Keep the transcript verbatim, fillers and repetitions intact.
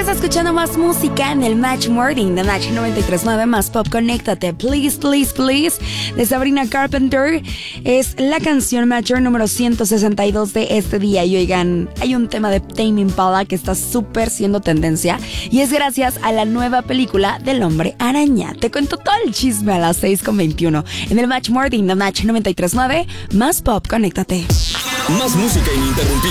Sigues escuchando más música en el Match Morning de Match noventa y tres punto nueve más Pop. Conéctate, please, please, please, de Sabrina Carpenter. Es la canción Mature número ciento sesenta y dos de este día. Y oigan, hay un tema de Tame Impala que está súper siendo tendencia y es gracias a la nueva película del Hombre Araña. Te cuento todo el chisme a las seis con veintiuno en el Match Morning de Match noventa y tres punto nueve más Pop. Conéctate. Más música ininterrumpida.